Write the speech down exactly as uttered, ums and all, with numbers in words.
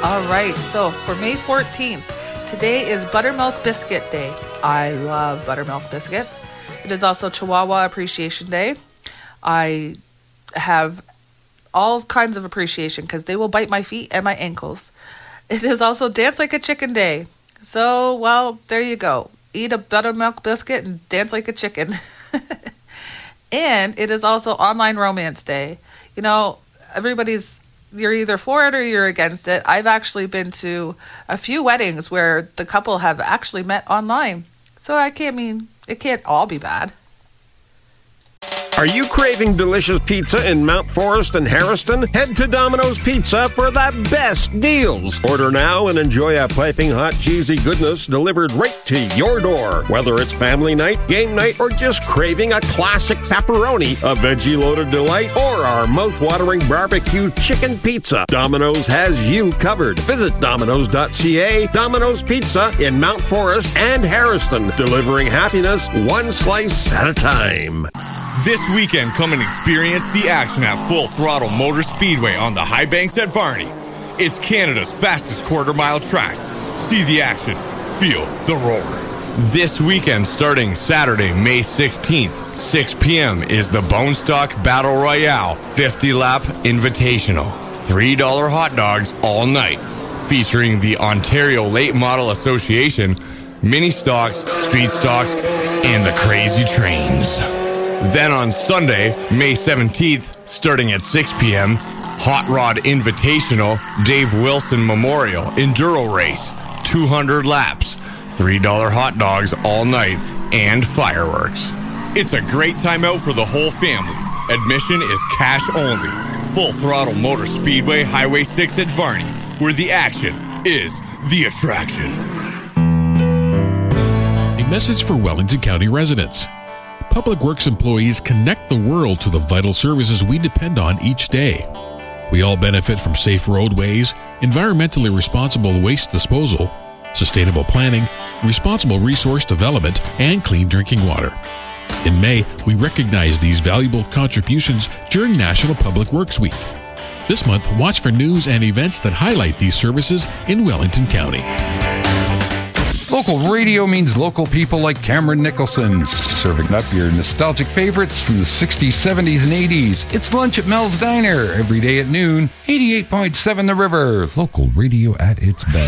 All right, so for May fourteenth, today is Buttermilk Biscuit Day. I love buttermilk biscuits. It is also Chihuahua Appreciation Day. I have all kinds of appreciation because they will bite my feet and my ankles. It is also Dance Like a Chicken Day. So, well, there you go. Eat a buttermilk biscuit and dance like a chicken. And it is also Online Romance Day. You know, everybody's, you're either for it or you're against it. I've actually been to a few weddings where the couple have actually met online. So I can't mean, it can't all be bad. Are you craving delicious pizza in Mount Forest and Harrison? Head to Domino's Pizza for the best deals. Order now and enjoy a piping hot cheesy goodness delivered right to your door. Whether it's family night, game night, or just craving a classic pepperoni, a veggie-loaded delight, or our mouth-watering barbecue chicken pizza, Domino's has you covered. Visit Domino's dot C A. Domino's Pizza in Mount Forest and Harrison, delivering happiness one slice at a time. This weekend, come and experience the action at Full Throttle Motor Speedway on the High Banks at Varney. It's Canada's fastest quarter-mile track. See the action. Feel the roar. This weekend, starting Saturday, May sixteenth, six p.m., is the Bone Stock Battle Royale fifty-lap Invitational. three dollars hot dogs all night. Featuring the Ontario Late Model Association, Mini Stocks, Street Stocks, and the Crazy Trains. Then on Sunday, May seventeenth, starting at six p.m., Hot Rod Invitational, Dave Wilson Memorial Enduro Race, two hundred laps, three dollars hot dogs all night, and fireworks. It's a great time out for the whole family. Admission is cash only. Full Throttle Motor Speedway, Highway six at Varney, where the action is the attraction. A message for Wellington County residents. Public Works employees connect the world to the vital services we depend on each day. We all benefit from safe roadways, environmentally responsible waste disposal, sustainable planning, responsible resource development, and clean drinking water. In May, we recognize these valuable contributions during National Public Works Week. This month, watch for news and events that highlight these services in Wellington County. Local radio means local people like Cameron Nicholson, serving up your nostalgic favorites from the sixties, seventies, and eighties. It's lunch at Mel's Diner every day at noon. eighty-eight point seven The River, local radio at its best.